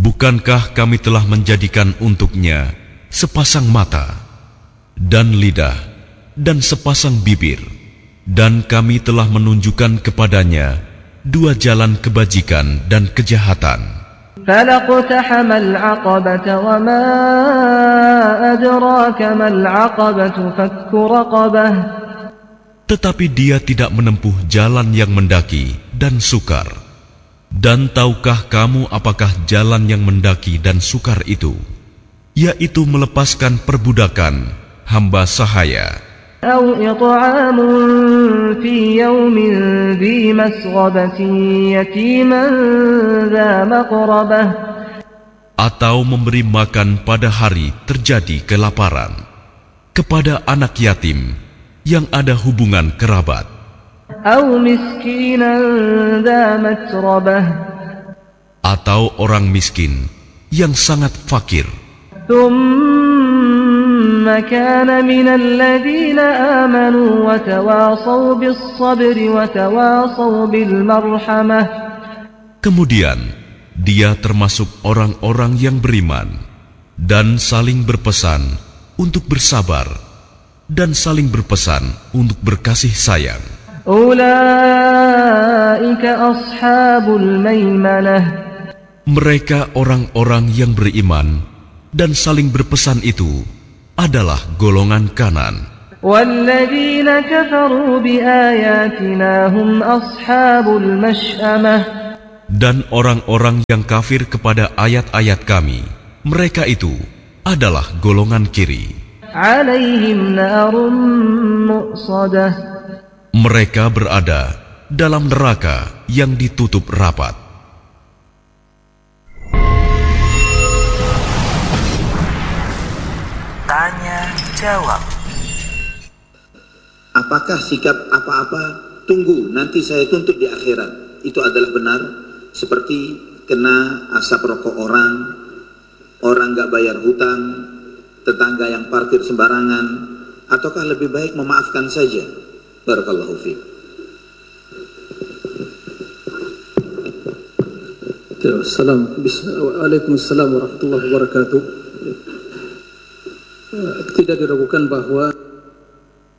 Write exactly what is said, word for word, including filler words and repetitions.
Bukankah kami telah menjadikan untuknya sepasang mata dan lidah dan sepasang bibir, dan kami telah menunjukkan kepadanya dua jalan kebajikan dan kejahatan. فَلَقْتَحَمَ الْعَقَبَةَ وَمَا أَدْرَاكَ مَا الْعَقَبَةُ فَكُّ رَقَبَةٍ. Tetapi dia tidak menempuh jalan yang mendaki dan sukar. Dan tahukah kamu apakah jalan yang mendaki dan sukar itu? Yaitu melepaskan perbudakan hamba sahaya. أَوْ إِطْعَامٌ فِي يَوْمٍ ذِي مَسْغَبَةٍ يَتِيمًا ذَا مَقْرَبَةٍ. Atau memberi makan pada hari terjadi kelaparan kepada anak yatim yang ada hubungan kerabat. أَوْ مِسْكِينًا ذَا مَتْرَبَةٍ. Atau orang miskin yang sangat fakir. ثُمَّ كَانَ مِنَ الَّذِينَ آمَنُوا وَتَوَاصَوْا بِالصَّبْرِ وَتَوَاصَوْا بِالْمَرْحَمَةِ. Kemudian dia termasuk orang-orang yang beriman dan saling berpesan untuk bersabar dan saling berpesan untuk berkasih sayang. أُولَئِكَ أَصْحَابُ الْمَيْمَنَةِ. Mereka orang-orang yang beriman dan saling berpesan itu adalah golongan kanan. وَالَّذِينَ كَفَرُوا بِآيَاتِنَا هُمْ أَصْحَابُ الْمَشْأَمَةِ. Dan orang-orang yang kafir kepada ayat-ayat kami, mereka itu adalah golongan kiri. عَلَيْهِمْ نَارٌ مُؤْصَدَةٌ. Mereka berada dalam neraka yang ditutup rapat. Tanya jawab. Apakah sikap apa-apa tunggu nanti saya tuntut di akhirat itu adalah benar? Seperti kena asap rokok orang, orang gak bayar hutang, tetangga yang parkir sembarangan, ataukah lebih baik memaafkan saja? Barakallahu fiik. Waalaikumsalam warahmatullahi wabarakatuh. Tidak diragukan bahwa